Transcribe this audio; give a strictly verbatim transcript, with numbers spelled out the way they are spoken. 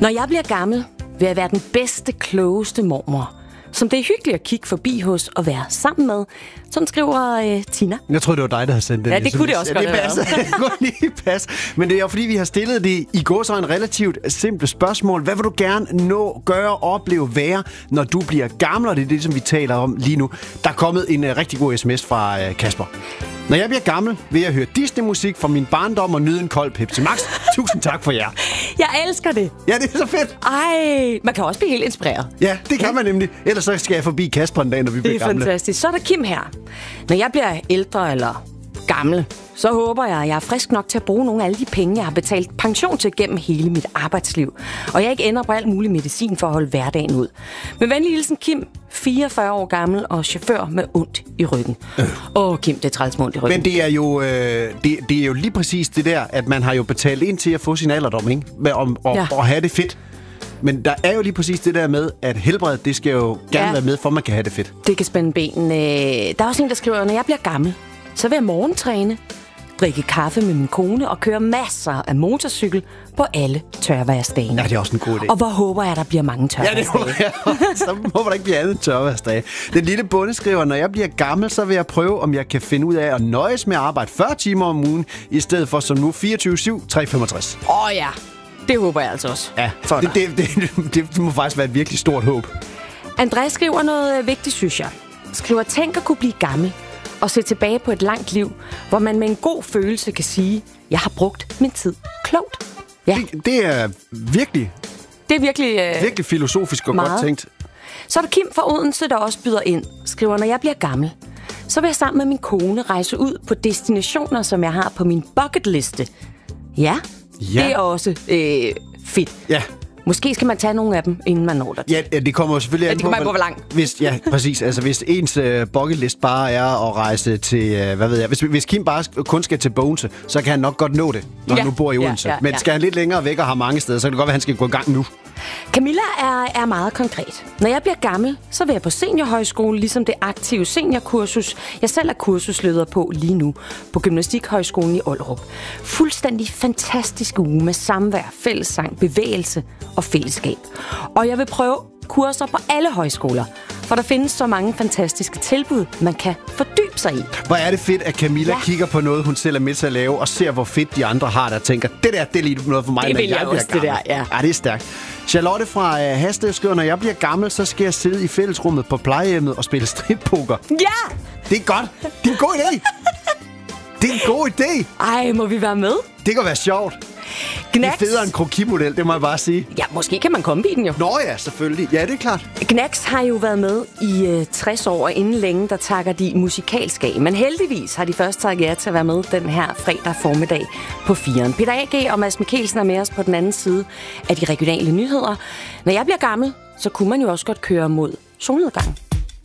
Når jeg bliver gammel, vil jeg være den bedste, klogeste mormor, som det er hyggeligt at kigge forbi hos og være sammen med. Sådan skriver øh, Tina. Jeg tror det var dig, der havde sendt den. Ja, det kunne det også ja, godt det passer. Det kunne lige passe. Men det er jo fordi, vi har stillet det i går så en relativt simpelt spørgsmål. Hvad vil du gerne nå, gøre, opleve, være, når du bliver gammel? Og det er det, som vi taler om lige nu. Der er kommet en uh, rigtig god sms fra uh, Kasper. Når jeg bliver gammel, vil jeg høre Disney-musik fra min barndom og nyde en kold Pepsi Max. Tusind tak for jer. Jeg elsker det. Ja, det er så fedt. Ej, man kan også blive helt inspireret. Ja, det kan man nemlig. Ellers så skal jeg forbi Kasper en dag, når vi bliver gamle. Det er fantastisk. Så er der Kim her. Når jeg bliver ældre eller gammel, så håber jeg, at jeg er frisk nok til at bruge nogle af alle de penge, jeg har betalt pension til gennem hele mit arbejdsliv. Og jeg ikke ender på alt mulig medicin for at holde hverdagen ud. Med venlig hilsen Kim, fireogfyrre år gammel og chauffør med ondt i ryggen. Åh, øh. oh, Kim, det er træls med ondt i ryggen. Men det er, jo, øh, det, det er jo lige præcis det der, at man har jo betalt ind til at få sin alderdom, ikke? Med, om, og, ja. og have det fedt. Men der er jo lige præcis det der med, at helbredet, det skal jo gerne ja. være med, for man kan have det fedt. Det kan spænde benene. Der er også en, der skriver, når jeg bliver gammel, så vil jeg morgentræne, drikke kaffe med min kone og køre masser af motorcykel på alle tørværsdage. Ja, det er også en god idé. Og hvor håber jeg, der bliver mange tørværsdage. Ja, det håber jeg. Så håber der ikke bliver andet tørværsdage. Den lille bonde skriver, når jeg bliver gammel, så vil jeg prøve, om jeg kan finde ud af at nøjes med at arbejde fyrre timer om ugen, i stedet for som nu fireogtyve syv tre femogtres. Åh oh, ja, det håber jeg altså også. Ja, det, det, det, det må faktisk være et virkelig stort håb. Andreas skriver noget vigtigt, synes jeg. Skriver, tænk at kunne blive gammel og se tilbage på et langt liv, hvor man med en god følelse kan sige, jeg har brugt min tid klogt. Ja. Det, det er virkelig, det er virkelig, øh, virkelig filosofisk og meget godt tænkt. Så er der Kim fra Odense, der også byder ind. Skriver, når jeg bliver gammel, så vil jeg sammen med min kone rejse ud på destinationer, som jeg har på min bucketliste. Ja, ja. Det er også øh, fedt. Ja. Måske skal man tage nogle af dem, inden man når der. Ja, det kommer jo selvfølgelig ja, an det kommer på, hvor langt. Hvis, ja, præcis. Altså, hvis ens uh, bucketlist bare er at rejse til, uh, hvad ved jeg, hvis, hvis Kim bare kun skal til Bogense, så kan han nok godt nå det, når ja. han nu bor i Odense. Ja, ja, ja. Men skal han lidt længere væk og har mange steder, så kan det godt være, at han skal gå i gang nu. Camilla er, er meget konkret. Når jeg bliver gammel, så vil jeg på seniorhøjskole, ligesom det aktive seniorkursus, jeg selv er kursusleder på lige nu, på Gymnastikhøjskolen i Ollerup. Fuldstændig fantastisk uge med samvær, fællessang, bevægelse og fællesskab. Og jeg vil prøve kurser på alle højskoler, for der findes så mange fantastiske tilbud, man kan fordybe sig i. Hvor er det fedt, at Camilla ja. kigger på noget, hun selv er med til at lave, og ser, hvor fedt de andre har det, og tænker, det der, det er lige noget for mig, det når jeg, jeg også, bliver gammel. Det der, ja. ja, det er stærkt. Charlotte fra uh, Haslev skriver, når jeg bliver gammel, så skal jeg sidde i fællesrummet på plejehjemmet og spille strippoker. Ja! Det er godt. Det er en god idé. Det er en god idé. Ej, må vi være med? Det kan være sjovt. Knacks. Det er federe en krokimodel, det må jeg bare sige. Ja, måske kan man komme i den jo. Nå ja, selvfølgelig. Ja, det er klart. Knacks har jo været med i uh, tres år, og inden længe, der takker de musikalsk af. Men heldigvis har de først takket jer til at være med den her fredag formiddag på firen. Peter A G og Mads Mikkelsen er med os på den anden side af de regionale nyheder. Når jeg bliver gammel, så kunne man jo også godt køre mod solnedgang.